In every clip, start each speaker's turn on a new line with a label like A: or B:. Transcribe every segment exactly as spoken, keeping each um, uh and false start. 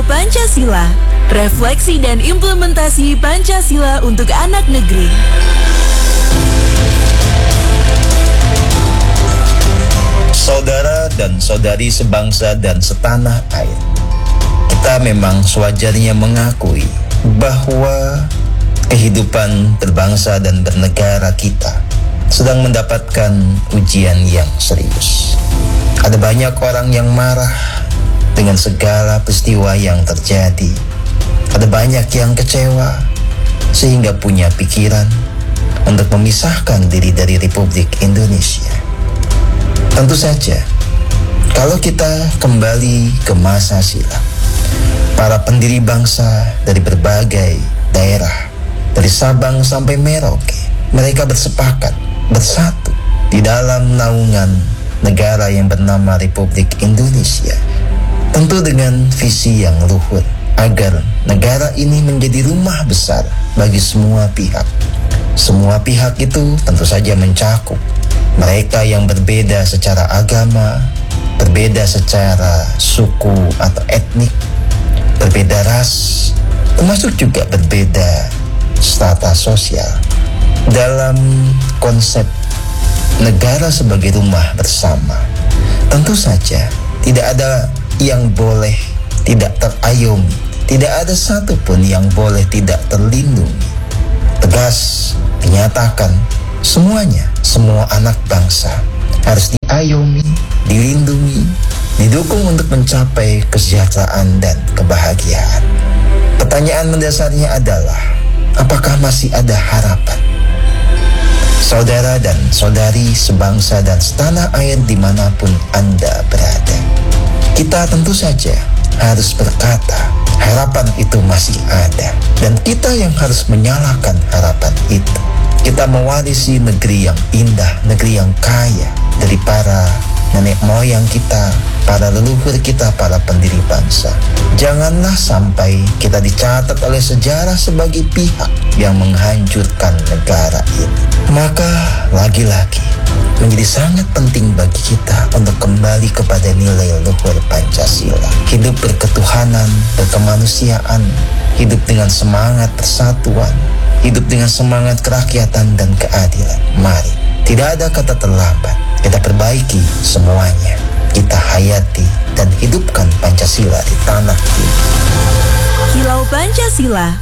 A: Kilau Pancasila, refleksi dan implementasi Pancasila untuk anak negeri.
B: Saudara dan saudari sebangsa dan setanah air, kita memang sewajarnya mengakui bahwa kehidupan berbangsa dan bernegara kita sedang mendapatkan ujian yang serius. Ada banyak orang yang marah dengan segala peristiwa yang terjadi. Ada banyak yang kecewa sehingga punya pikiran untuk memisahkan diri dari Republik Indonesia. Tentu saja, kalau kita kembali ke masa silam, para pendiri bangsa dari berbagai daerah, dari Sabang sampai Merauke, mereka bersepakat, bersatu di dalam naungan negara yang bernama Republik Indonesia. Tentu dengan visi yang luhur, agar negara ini menjadi rumah besar bagi semua pihak. Semua pihak itu tentu saja mencakup mereka yang berbeda secara agama, berbeda secara suku atau etnik, berbeda ras, termasuk juga berbeda strata sosial. Dalam konsep negara sebagai rumah bersama, tentu saja tidak ada yang boleh tidak terayomi, tidak ada satupun yang boleh tidak terlindungi. Tegas dinyatakan, semuanya, semua anak bangsa harus diayomi, dilindungi, didukung untuk mencapai kesejahteraan dan kebahagiaan. Pertanyaan mendasarnya adalah, apakah masih ada harapan? Saudara dan saudari sebangsa dan setanah air dimanapun Anda berada, kita tentu saja harus berkata, harapan itu masih ada. Dan kita yang harus menyalakan harapan itu. Kita mewarisi negeri yang indah, negeri yang kaya dari para nenek moyang kita, para leluhur kita, para pendiri bangsa. Janganlah sampai kita dicatat oleh sejarah sebagai pihak yang menghancurkan negara ini. Maka lagi-lagi menjadi sangat penting bagi kita untuk kembali kepada nilai luhur Pancasila. Hidup berketuhanan, berkemanusiaan, hidup dengan semangat persatuan, hidup dengan semangat kerakyatan dan keadilan. Mari, tidak ada kata terlambat. Kita perbaiki semuanya. Kita hayati dan hidupkan Pancasila di tanah ini.
A: Kilau Pancasila.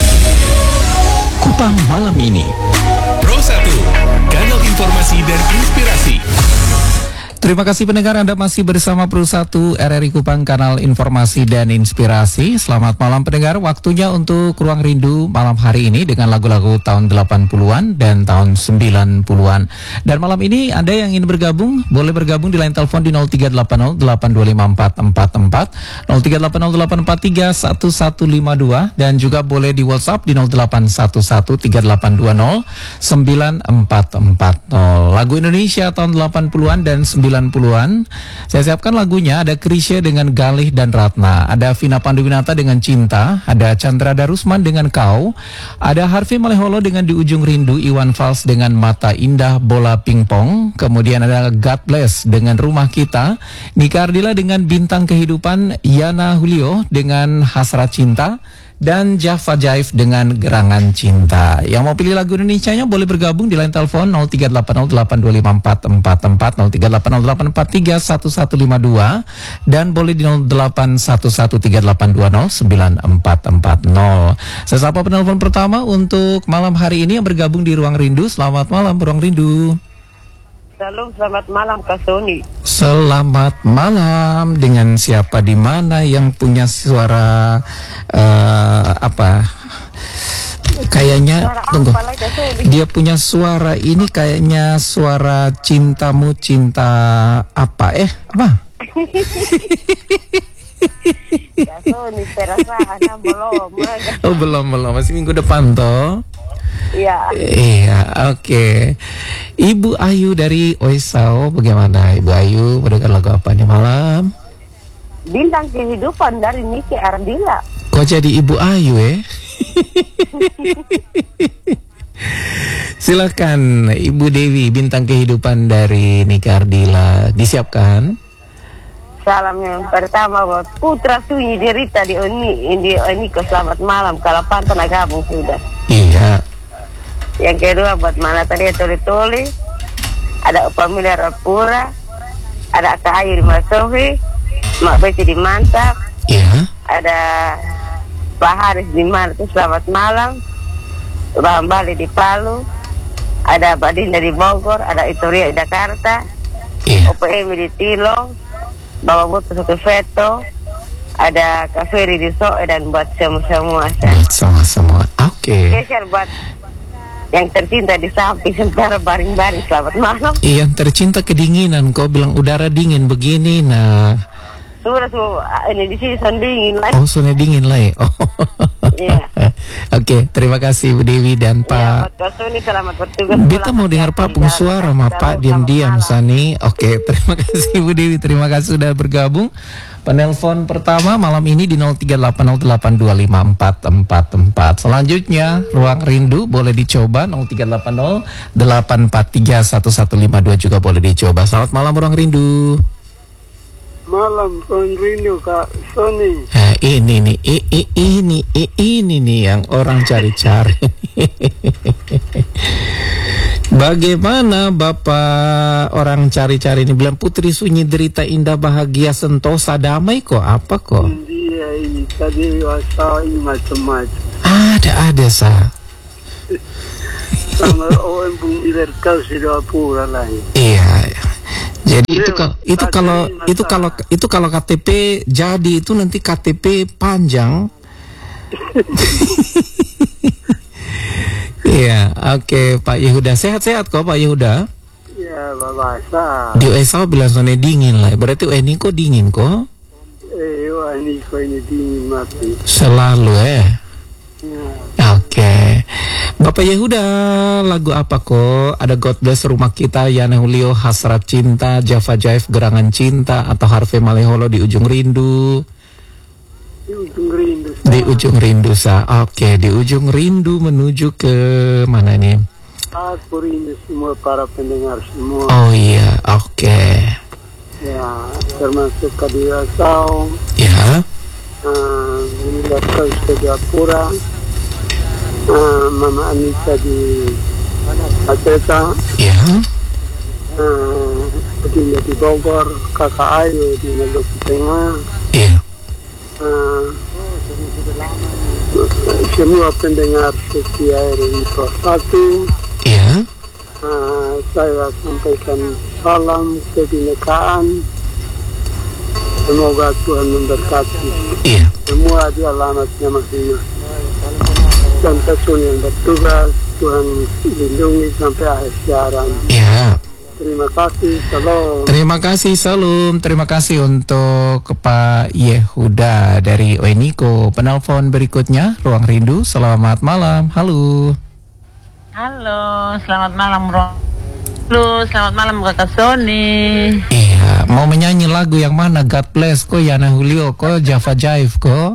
C: Kupang malam ini. Pro satu, kanal informasi dan inspirasi. Terima kasih pendengar, Anda masih bersama Pro satu R R I Kupang, kanal informasi dan inspirasi. Selamat malam pendengar, waktunya untuk Ruang Rindu malam hari ini dengan lagu-lagu tahun delapan puluhan dan tahun sembilan puluhan. Dan malam ini Anda yang ingin bergabung, boleh bergabung di line telepon di nol tiga delapan nol delapan dua lima empat empat empat, nol tiga delapan nol delapan empat tiga satu satu lima dua, dan juga boleh di WhatsApp di nol delapan satu satu tiga delapan dua nol sembilan empat empat nol. Lagu Indonesia tahun delapan puluhan dan sembilan puluhan. Saya siapkan lagunya, ada Krisya dengan Galih dan Ratna, ada Vina Panduwinata dengan Cinta, ada Chandra Darusman dengan Kau, ada Harvey Maleholo dengan Di Ujung Rindu, Iwan Fals dengan Mata Indah Bola Pingpong, kemudian ada God Bless dengan Rumah Kita, Nika Ardila dengan Bintang Kehidupan, Yana Julio dengan Hasrat Cinta, dan Java Jaif dengan Gerangan Cinta. Yang mau pilih lagu Indonesianya boleh bergabung di line telepon nol tiga delapan nol delapan dua lima empat empat empat, nol tiga delapan nol delapan empat tiga satu satu lima dua, dan boleh di nol delapan satu satu tiga delapan dua nol sembilan empat empat nol. Saya sapa penelpon pertama untuk malam hari ini yang bergabung di Ruang Rindu. Selamat malam Ruang Rindu.
D: Salam, selamat malam Kak Sony.
C: Selamat malam, dengan siapa di mana yang punya suara uh, apa? Kayaknya
D: Suara
C: tunggu.
D: apa lagi, Kak Sony?
C: Dia punya suara ini kayaknya suara cintamu, cinta apa? Eh, apa?
D: Kak Sony, perasaan belum.
C: Oh, belum, belum. Masih minggu depan toh.
D: Iya.
C: Iya, oke. Okay. Ibu Ayu dari Oisau, bagaimana Ibu Ayu? Mendengar lagu apa nih malam?
D: Bintang Kehidupan dari Niki Ardila.
C: Kok jadi Ibu Ayu eh? Silakan Ibu Dewi, Bintang Kehidupan dari Niki Ardila. Disiapkan?
D: Salam yang pertama buat Putra Sunyi Derita di Oni, di Oniko, selamat malam. Kalau Pantan gabung sudah.
C: Iya.
D: Yang kedua buat mana tadi Toli-Toli, ada Upamilia Rapura, ada Kak Ayu di Masofi, Mak Beci di Mantap,
C: Iya.
D: ada Pak Haris di Mantap, selamat malam. Bang Bali di Palu, ada Mbak Dinda di Bogor, ada Itoria di Jakarta,
C: Iya.
D: Opa Emi di Tilong, Bapak Butuh satu Veto, ada Kak Ferry di Soe, dan buat semua-semua.
C: Buat semua-semua. Oke.
D: Spesial buat yang tercinta di samping sementara baring-baring, selamat malam.
C: Yang tercinta kedinginan, kau bilang udara dingin begini, nah.
D: Sudah semua ini di sini son dingin lah.
C: Oh, sudah dingin lah ya. Oh.
D: Iya.
C: Oke, terima kasih Bu Dewi dan
D: Ya,
C: Pak.
D: buat Kak Sony selamat bertugas.
C: Beta mau dengar Papung suara sama Pak diam-diam Sani. Oke, terima kasih Bu Dewi, terima kasih sudah bergabung. Penelpon pertama malam ini di nol tiga delapan nol delapan dua lima empat empat empat. Selanjutnya Ruang Rindu boleh dicoba nol tiga delapan nol delapan empat tiga satu satu lima dua juga boleh dicoba. Selamat malam Ruang Rindu.
E: Malam Ruang Rindu Kak Sony.
C: Nah, ini nih, i, i, ini, i, ini nih yang orang cari-cari. Bagaimana Bapak orang cari-cari ini bilang Putri Sunyi Derita Indah Bahagia Sentosa Damai kok apa kok?
E: Dia ini tadi wasai macam-macam.
C: Ada-ada sah.
E: Sama orang pun iler kau sudah pura lain.
C: Iya. Jadi itu kalau itu kalau itu kalau itu kalau K T P jadi itu nanti K T P panjang. Iya, oke Pak Yehuda, sehat-sehat kok Pak Yehuda.
E: Ya babasa.
C: Di U S A bilang sana dingin lah, berarti ini kok dingin kok?
E: Eh, wah ini kau ini dingin mati.
C: Selalu eh.
E: Ya.
C: Oke, Bapak Yehuda, lagu apa kok? Ada God Bless Rumah Kita, Yana Julio, Hasrat Cinta, Java Jive, Gerangan Cinta, atau Harvey Maleholo di Ujung Rindu?
E: Di ujung rindu.
C: Di Ujung Rindu sa. Oke, di Ujung Rindu menuju ke mana nih?
E: Aku rindu semua para pendengar semua.
C: Oh iya, oke.
E: Ya, termasuk Kadira Sau.
C: Ya.
E: Uh, ini kau sudah pura. Uh, Mama Anissa di Aceh,
C: Ya.
E: uh, Dinda di Bogor, Kakak Ayu di Maluku Tengah,
C: Iya.
E: uh, semua pendengar setia R R I Pro satu.
C: Iya.
E: Uh, saya sampaikan salam kebinekaan. Semoga Tuhan memberkati
C: Iya.
E: semua di alamatnya masing-masing. Dan pesun yang bertugas, Tuhan lindungi sampai akhir siaran.
C: Iya.
E: Terima kasih, salam.
C: Terima kasih, salam. Terima kasih untuk Pak Yehuda dari Oeniko. Penelpon berikutnya, Ruang Rindu. Selamat malam. Halo.
F: Halo, selamat malam Bro. Halo, selamat malam Kakak Sony.
C: Iya, mau menyanyi lagu yang mana? God Bless kok, Yana Julio kok, Java Jive kok.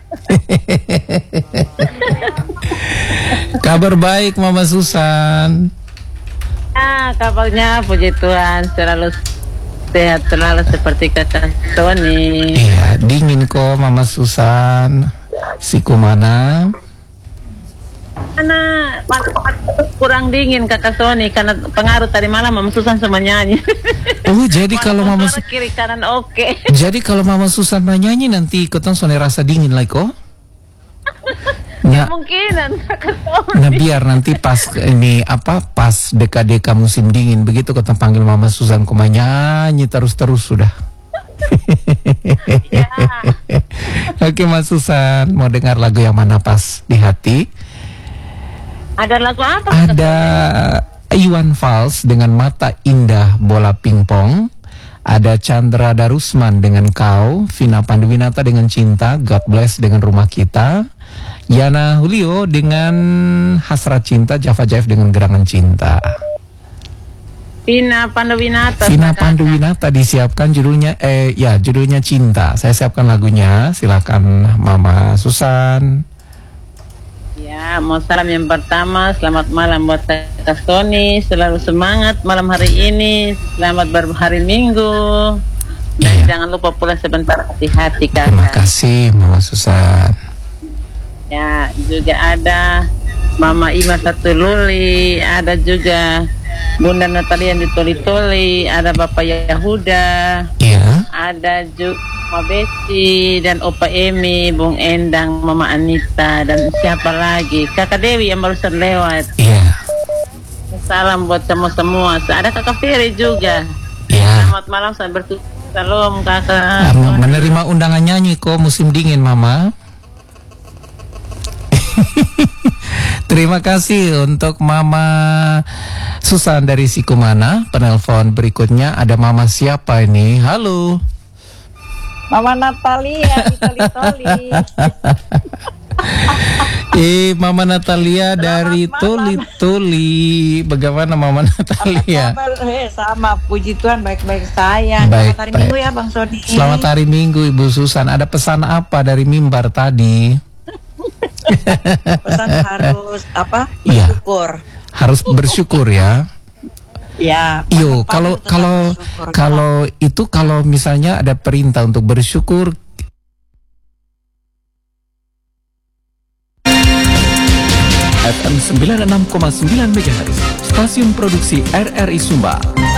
C: Kabar baik Mama Susan.
F: Ah, kabarnya puji Tuhan selalu sehat selalu seperti Kakak Sony.
C: Iya, dingin kok Mama Susan. Siku mana?
F: Karena kurang dingin Kakak Sony karena pengaruh tadi malam Mama Susan sama nyanyi.
C: Oh, jadi kalau Mama Susan
F: kiri kanan oke.
C: Jadi kalau Mama Susan nyanyi nanti ikutan Sony rasa dingin lagi kok. Nah,
F: Kemungkinan Kakak Sony.
C: nah biar nanti pas ini apa pas deka-deka musim dingin begitu kita panggil Mama Susan kok nyanyi terus-terus sudah.
F: Ya.
C: Oke Mas Susan, mau dengar lagu yang mana pas di hati?
F: Ada lagu apa? Kakak
C: Ada Iwan Fals dengan Mata Indah Bola Pingpong. Ada Chandra Darusman dengan Kau, Vina Panduwinata dengan Cinta, God Bless dengan Rumah Kita, Yana Julio dengan Hasrat Cinta, Java Jive dengan Gerangan Cinta.
F: Vina Panduwinata.
C: Vina
F: Kakak.
C: Panduwinata disiapkan judulnya, eh ya judulnya Cinta. Saya siapkan lagunya, silakan Mama Susan.
F: Ya, mau salam yang pertama, selamat malam buat Kakak Sony, selalu semangat malam hari ini, selamat berhari Minggu. Dan
C: Iya.
F: jangan lupa pula sebentar hati-hati
C: Terima
F: kakak.
C: kasih Mama Susan.
F: Ya, juga ada Mama Ima Satu Luli, ada juga Bunda Natalia yang di Toli-Toli, ada Bapak Yahuda,
C: Iya.
F: ada juga Mama Besi dan Opa Emi, Bung Endang, Mama Anita, dan siapa lagi? Kakak Dewi yang barusan lewat.
C: Iya.
F: Salam buat semua-semua. Ada Kakak Ferry juga.
C: Iya.
F: Selamat malam, saya bertutur salam kakak.
C: Ah, menerima undangan nyanyi kok musim dingin Mama. Terima kasih untuk Mama Susan dari Sikumana. Penelpon berikutnya ada Mama siapa ini? Halo.
G: Mama Natalia di Toli-Toli.
C: Eh, Mama Natalia dari Toli-Toli. Bagaimana Mama Natalia?
G: Kabar, eh, sama, puji Tuhan baik-baik saya.
C: Baik,
G: Selamat hari
C: baik.
G: Minggu ya Bang Sony.
C: Selamat hari Minggu Ibu Susan. Ada pesan apa dari mimbar tadi?
G: Pesan harus apa?
C: Iya.
G: Bersyukur.
C: Harus bersyukur ya.
G: Ya.
C: Yo,
G: pagi-pagi
C: kalau
G: tetap
C: kalau
G: bersyukur.
C: kalau itu kalau misalnya ada perintah untuk bersyukur,
H: F M sembilan puluh enam koma sembilan MHz, stasiun produksi R R I Sumba.